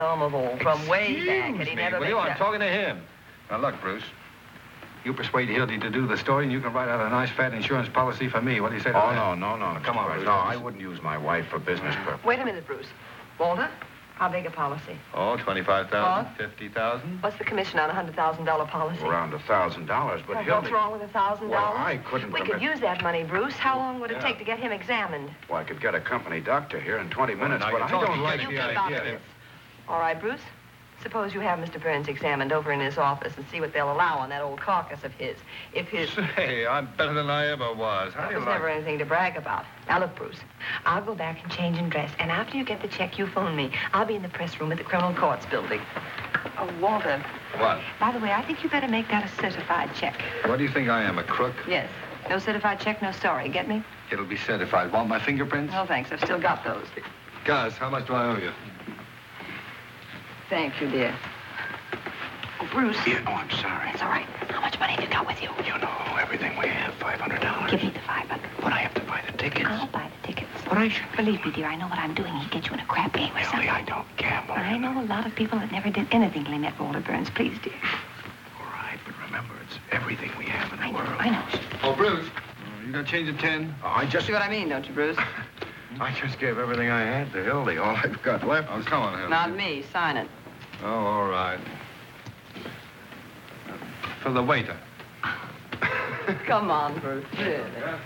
of old from way back, and he Excuse me, never will you? makes I'm that- talking to him. Now, look, Bruce. You persuade Hildy to do the story, and you can write out a nice, fat insurance policy for me. What do you say to that? Oh, no. Come on, Bruce. No, I wouldn't use my wife for business purposes. Wait a minute, Bruce. Walter, how big a policy? Oh, 25,000, What? 50,000. What's the commission on a $100,000 policy? Around $1,000, but Well, Hildy... what's wrong with $1,000? Well, I couldn't We permit- could use that money, Bruce. How long would it Yeah. take to get him examined? Well, I could get a company doctor here in 20 minutes, now but you're I talking. don't like You You the keep idea. out of this. All right, Bruce. Suppose you have Mr. Burns examined over in his office and see what they'll allow on that old carcass of his. If his... Say, I'm better than I ever was. How That do you was like never anything to brag about. Now, look, Bruce, I'll go back and change and dress, and after you get the check, you phone me. I'll be in the press room at the Criminal Courts building. Oh, Walter, What? by the way, I think you better make that a certified check. What do you think I am, a crook? Yes. No certified check, no story. Get me? It'll be certified. Want my fingerprints? No, thanks. I've still got those. Gus, how much do I owe you? Thank you, dear. Oh, Bruce. Yeah, oh, I'm sorry. It's all right. How much money have you got with you? You know, everything we have, $500. Give me the 500. But I have to buy the tickets. I'll buy the tickets. But I should... Believe me, dear, I know what I'm doing. He'd get you in a crap game or Hildy, something. I don't gamble. I know a lot of people that never did anything till they met Walter Burns. Please, dear. All right, but remember, it's everything we have in the world. I know. Oh, Bruce. You got change of 10? I just... See what I mean, don't you, Bruce? I just gave everything I had to Hildy. All I've got left Oh, is... come on, Hilda. Not me. Sign it. Oh, all right. For the waiter. Come on, Bruce. Really.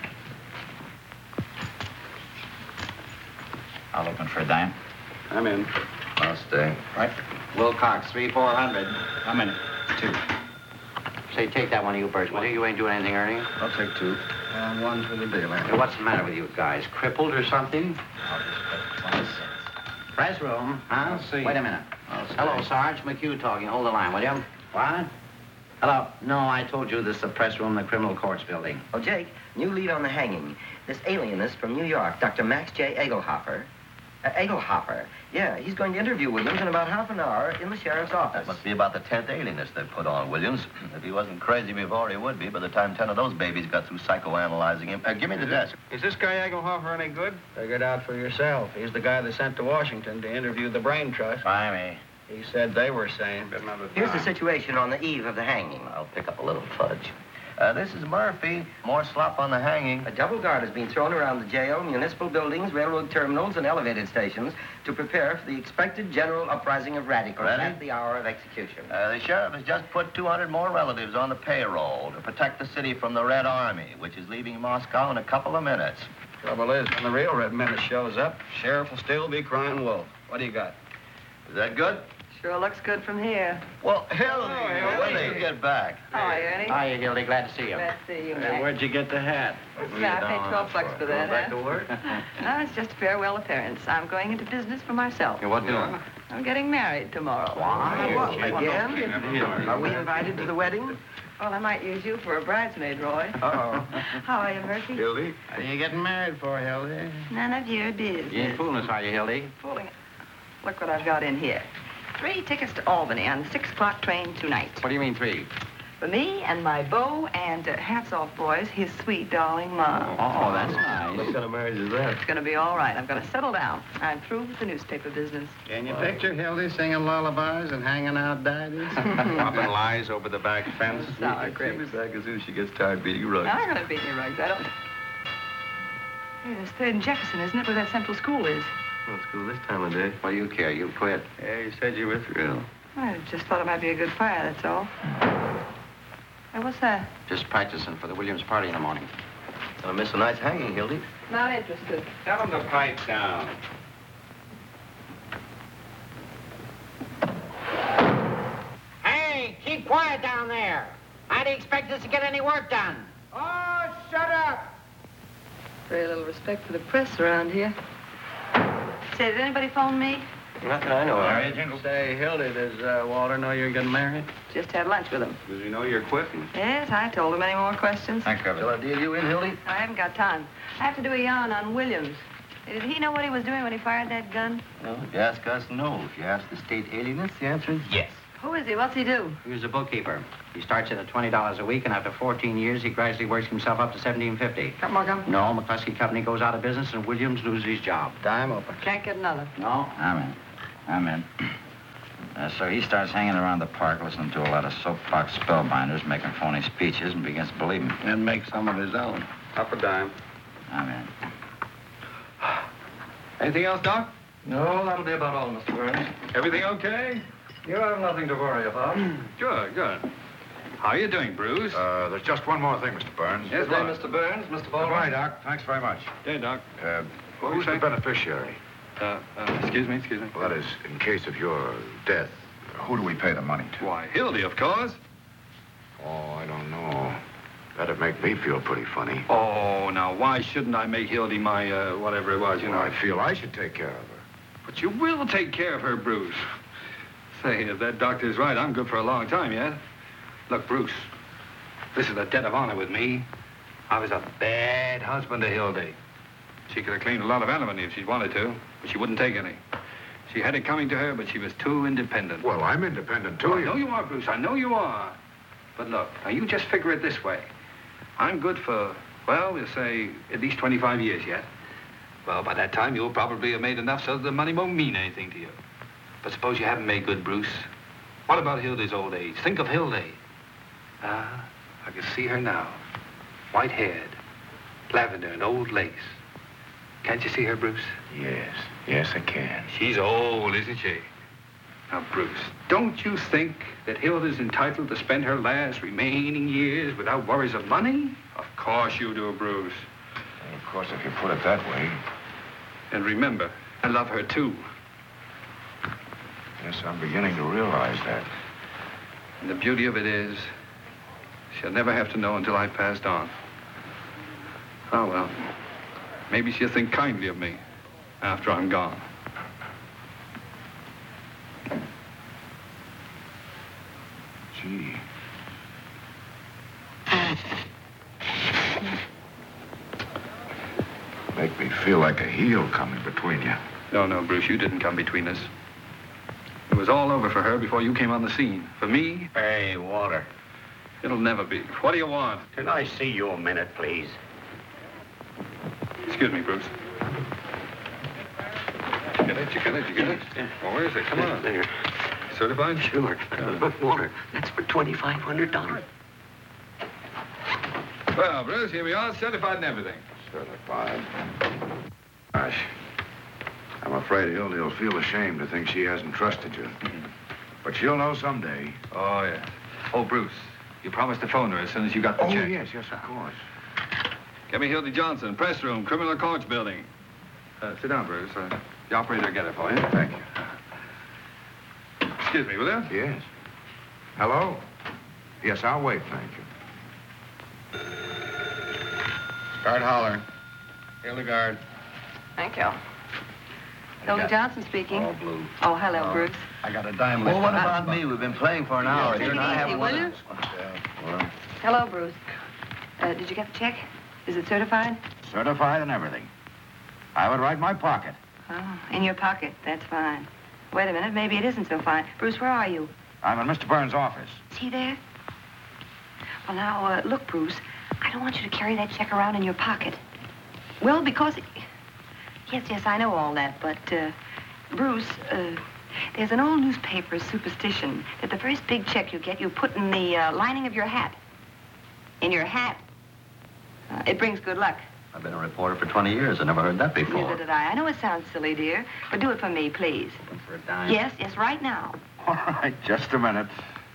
I'll open for a dime. I'm in. I'll stay. Right. Wilcox, 3,400. I'm in. 2. Say, take that one of you birds. Well, you ain't doing anything, Ernie. I'll take 2. And 1 for the deal. Hey, what's the matter with you guys? Crippled or something? I'll just put 20 cents. Press room, huh? I'll see. Wait a minute. I'll stay. Hello, Sarge. McHugh talking. Hold the line, will you? What? Hello. No, I told you this is the press room in the Criminal Courts building. Oh, Jake, new lead on the hanging. This alienist from New York, Dr. Max J. Egelhofer. Egelhofer. Yeah, he's going to interview Williams in about half an hour in the sheriff's office. That must be about the 10th alienist they put on Williams. If he wasn't crazy before, he would be by the time 10 of those babies got through psychoanalyzing him. Give me the desk. Is this guy Egelhofer any good? Figure it out for yourself. He's the guy they sent to Washington to interview the Brain Trust. By me. He said they were sane. Here's the situation on the eve of the hanging. I'll pick up a little fudge. This is Murphy. More slop on the hanging. A double guard has been thrown around the jail, municipal buildings, railroad terminals, and elevated stations to prepare for the expected general uprising of radicals Ready? at the hour of execution. The sheriff has just put 200 more relatives on the payroll to protect the city from the Red Army, which is leaving Moscow in a couple of minutes. Trouble is, when the real Red Menace shows up, sheriff will still be crying wolf. What do you got? Is that good? Sure looks good from here. Well, Hildy, when Hildy. did you get back? How are you, Ernie? Hiya, Hildy. Glad to see you. Glad to see you, Hey, Max. where'd you get the hat? Yeah, I paid 12 bucks for that, Back huh? to work? No, it's just a farewell appearance. I'm going into business for myself. Hey, what doing? I'm getting married tomorrow. Again? Are we invited to the wedding? Well, I might use you for a bridesmaid, Roy. Uh-oh. How are you, Murphy? Hildy? What are you getting married for, Hildy? None of your business. You ain't fooling us, are you, Hildy? Fooling it. Look what I've got in here. 3 tickets to Albany on the 6 o'clock train tonight. What do you mean, 3? For me and my beau and, hats off, boys, his sweet darling mom. Oh, that's nice. What kind of marriage is that? It's going to be all right. I'm going to settle down. I'm through with the newspaper business. Can you picture Hildy singing lullabies and hanging out daddies? Popping lies over the back fence. Sour grapes. back as soon as she gets tired beating rugs. I'm not going to beat any rugs. I don't... Hey, there's 3rd and Jefferson, isn't it, where that central school is? Well, school this time of day. What do you care? You quit. Yeah, you said you were through. I just thought it might be a good fire, that's all. Hey, what's that? Just practicing for the Williams party in the morning. Gonna miss a nice hanging, Hildy. Not interested. Tell him to pipe down. Hey, keep quiet down there. How do you expect us to get any work done? Oh, shut up! Very little respect for the press around here. Say, did anybody phone me? Not that I know of. Say, Hildy, does Walter know you're getting married? Just had lunch with him. Does he know you're quitting? Yes, I told him. Any more questions? Thank you. Shall I deal you in, Hildy? I haven't got time. I have to do a yarn on Williams. Did he know what he was doing when he fired that gun? No. If you ask us, no. If you ask the state alienist, the answer is yes. Who is he? What's he do? He was a bookkeeper. He starts in at $20 a week, and after 14 years, he gradually works himself up to $17.50. Got more gum? No, McCluskey Company goes out of business, and Williams loses his job. Dime open. Can't get another. No? I'm in. So he starts hanging around the park, listening to a lot of soapbox spellbinders, making phony speeches, and begins to believe them. And make some of his own. Up a dime. I'm in. Anything else, Doc? No, that'll be about all, Mr. Burns. Everything okay? You have nothing to worry about. Good, good. How are you doing, Bruce? There's just one more thing, Mr. Burns. Yes, Good day, what? Mr. Burns. Mr. Baldwin. Goodbye, Doc. Thanks very much. Hey, Doc. What were you Who's the saying? beneficiary? Excuse me. Well, that is, in case of your death, who do we pay the money to? Why, Hildy, of course. Oh, I don't know. That'd make me feel pretty funny. Oh, now, why shouldn't I make Hildy my, whatever it was, you know? I feel I should take care of her. But you will take care of her, Bruce. Say, if that doctor's right, I'm good for a long time yet. Look, Bruce, this is a debt of honor with me. I was a bad husband to Hildy. She could have cleaned a lot of alimony if she'd wanted to, but she wouldn't take any. She had it coming to her, but she was too independent. Well, I'm independent, too. I know you are, Bruce. I know you are. But look, now you just figure it this way. I'm good for, well, we'll say at least 25 years yet. Well, by that time, you'll probably have made enough so that the money won't mean anything to you. But suppose you haven't made good, Bruce. What about Hildy's old age? Think of Hildy. Ah, I can see her now. White-haired, lavender and old lace. Can't you see her, Bruce? Yes, I can. She's old, isn't she? Now, Bruce, don't you think that Hilda's entitled to spend her last remaining years without worries of money? Of course you do, Bruce. Well, of course, if you put it that way. And remember, I love her, too. Yes, I'm beginning to realize that. And the beauty of it is, she'll never have to know until I've passed on. Oh, well, maybe she'll think kindly of me after I'm gone. Gee. Make me feel like a heel coming between you. No, Bruce, you didn't come between us. It was all over for her before you came on the scene. For me, Hey, Walter. it'll never be. What do you want? Can I see you a minute, please? Excuse me, Bruce. You get it? Yeah. Well, where is it? Come on. There. Certified? Sure. Walter, that's for $2,500. Well, Bruce, here we are, certified and everything. Certified. Gosh. I'm afraid Hildy will feel ashamed to think she hasn't trusted you. But she'll know someday. Oh, yeah. Oh, Bruce, you promised to phone her as soon as you got the check. Yes, of course. Get me Hildy Johnson, press room, criminal courts building. Sit down, Bruce. The operator will get it for you. Thank you. Excuse me, will you? Yes. Hello? Yes, I'll wait, thank you. Guard holler. Hildegard. Thank you. Hilda Johnson speaking. All blue. Oh, hello, Bruce. I got a dime Well, left. what about me? We've been playing for an hour Take here, it and I easy, haven't will won you? it. Well, Hello, Bruce. Did you get the check? Is it certified? Certified and everything. I have it right in my pocket. Oh, in your pocket. That's fine. Wait a minute. Maybe it isn't so fine. Bruce, where are you? I'm in Mr. Burns' office. Is he there? Well, now, look, Bruce. I don't want you to carry that check around in your pocket. Well, because... Yes, I know all that, but, Bruce, there's an old newspaper superstition that the first big check you get, you put in the lining of your hat. In your hat. It brings good luck. I've been a reporter for 20 years. I never heard that before. Neither did I. I know it sounds silly, dear, but do it for me, please. For a dime. Yes, right now. All right, just a minute.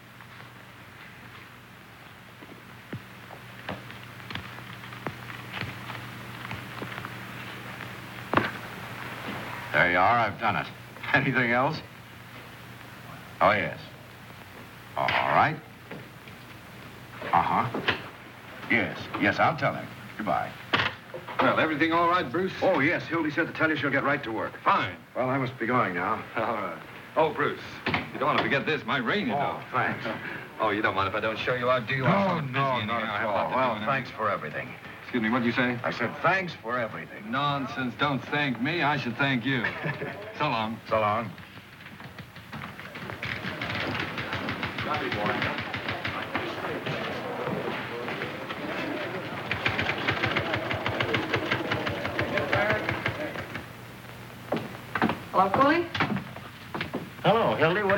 There you are. I've done it. Anything else? Oh, yes. All right. Uh-huh. Yes, I'll tell him. Goodbye. Well, everything all right, Bruce? Oh, yes, Hildy said to tell you she'll get right to work. Fine. Well, I must be going now. All right. Oh, Bruce, you don't want to forget this. My ring, you know. Thanks. Oh, you don't mind if I don't show you out, do you? I'm so busy in here. I have a lot to do Well, and thanks for everything. Excuse me, what did you say? I said thanks for everything. Nonsense. Don't thank me. I should thank you. So long. So long. Hello, Cooley? Hello, Hildy. What